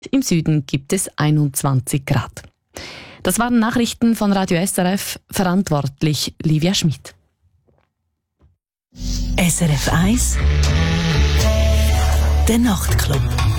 Im Süden gibt es 21 Grad. Das waren Nachrichten von Radio SRF, verantwortlich Livia Schmid. SRF 1 Der Nachtclub.